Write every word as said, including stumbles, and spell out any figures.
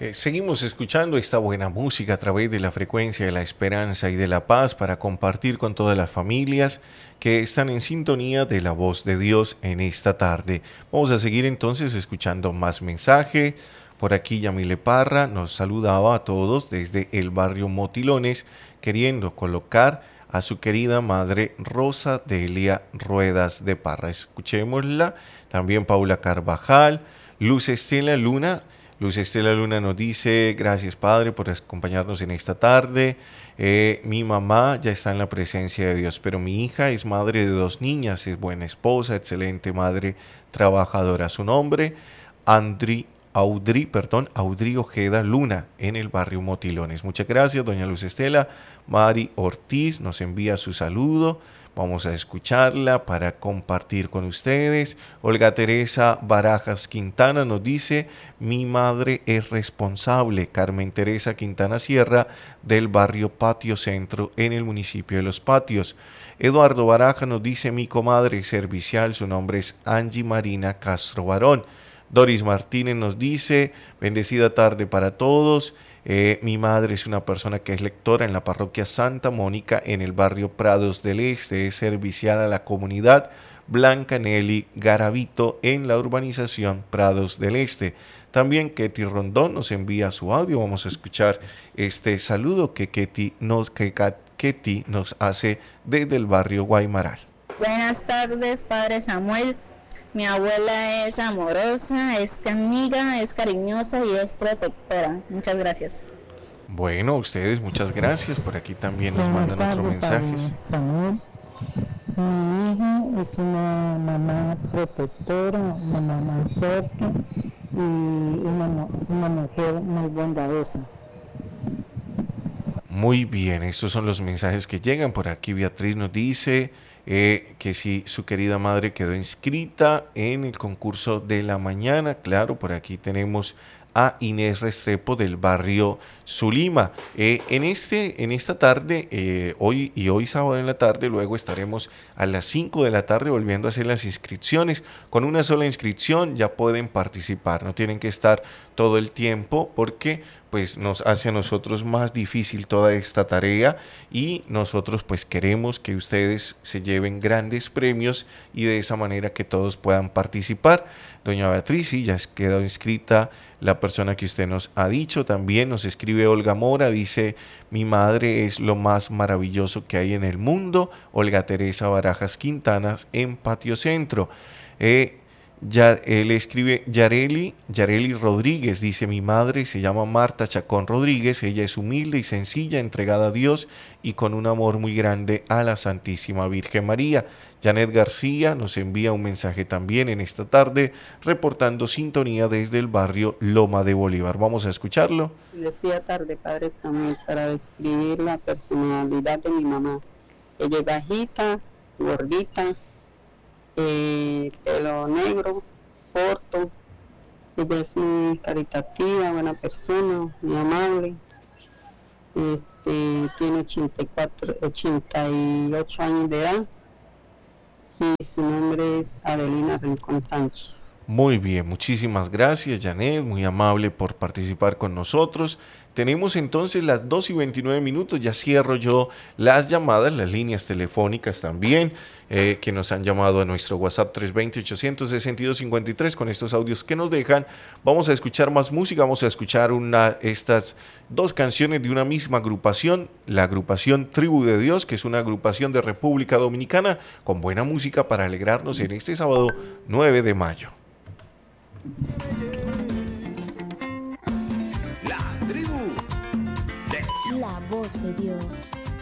Eh, seguimos escuchando esta buena música a través de la frecuencia de la esperanza y de la paz para compartir con todas las familias que están en sintonía de la voz de Dios en esta tarde. Vamos a seguir entonces escuchando más mensaje. Por aquí Yamile Parra nos saludaba a todos desde el barrio Motilones, queriendo colocar a su querida madre Rosa Delia Ruedas de Parra. Escuchémosla. También Paula Carvajal, Luz Estela Luna. Luz Estela Luna nos dice, gracias Padre por acompañarnos en esta tarde. Eh, mi mamá ya está en la presencia de Dios, pero mi hija es madre de dos niñas, es buena esposa, excelente madre, trabajadora. Su nombre, Andri, Audrey, perdón, Audrey Ojeda Luna, en el barrio Motilones. Muchas gracias, doña Luz Estela. Mari Ortiz nos envía su saludo. Vamos a escucharla para compartir con ustedes. Olga Teresa Barajas Quintana nos dice, mi madre es responsable. Carmen Teresa Quintana Sierra, del barrio Patio Centro, en el municipio de Los Patios. Eduardo Baraja nos dice, mi comadre servicial, su nombre es Angie Marina Castro Barón. Doris Martínez nos dice, bendecida tarde para todos. Eh, mi madre es una persona que es lectora en la parroquia Santa Mónica en el barrio Prados del Este, es servicial a la comunidad Blanca Nelly Garavito en la urbanización Prados del Este. También Ketty Rondón nos envía su audio. Vamos a escuchar este saludo que Ketty nos, que Ketty nos hace desde el barrio Guaymaral. Buenas tardes, Padre Samuel. Mi abuela es amorosa, es amiga, es cariñosa y es protectora. Muchas gracias. Bueno, ustedes muchas gracias. Por aquí también nos Buenas mandan tardes, otros mensajes. Padre Samuel. Mi hija es una mamá protectora, una mamá fuerte y una, una mujer muy bondadosa. Muy bien, estos son los mensajes que llegan. Por aquí Beatriz nos dice eh, que si su querida madre quedó inscrita en el concurso de la mañana. Claro, por aquí tenemos a Inés Restrepo del barrio Zulima. Eh, en, este, en esta tarde, eh, hoy y hoy sábado en la tarde, luego estaremos a las cinco de la tarde volviendo a hacer las inscripciones. Con una sola inscripción ya pueden participar, no tienen que estar todo el tiempo porque pues nos hace a nosotros más difícil toda esta tarea y nosotros pues queremos que ustedes se lleven grandes premios y de esa manera que todos puedan participar. Doña Beatriz, sí, ya quedó inscrita la persona que usted nos ha dicho. También nos escribe Olga Mora, dice, mi madre es lo más maravilloso que hay en el mundo. Olga Teresa Barajas Quintanas en Patio Centro. Eh, Ya, él escribe Yareli, Yareli Rodríguez, dice, mi madre se llama Marta Chacón Rodríguez, ella es humilde y sencilla, entregada a Dios y con un amor muy grande a la Santísima Virgen María. Janet García nos envía un mensaje también en esta tarde, reportando sintonía desde el barrio Loma de Bolívar. Vamos a escucharlo. Decía tarde, Padre Samuel, para describir la personalidad de mi mamá. Ella es bajita, gordita, Eh, pelo negro, corto. Ella es muy caritativa, buena persona, muy amable. Este, tiene ochenta y cuatro, ochenta y ocho años de edad y su nombre es Adelina Rincón Sánchez. Muy bien, muchísimas gracias Janet, muy amable por participar con nosotros. Tenemos entonces las dos y veintinueve minutos, ya cierro yo las llamadas, las líneas telefónicas también, eh, que nos han llamado a nuestro WhatsApp tres dos cero, ocho seis dos, cinco tres con estos audios que nos dejan. Vamos a escuchar más música, vamos a escuchar una, estas dos canciones de una misma agrupación, la agrupación Tribu de Dios, que es una agrupación de República Dominicana, con buena música para alegrarnos en este sábado nueve de mayo. La tribu de La voz de Dios.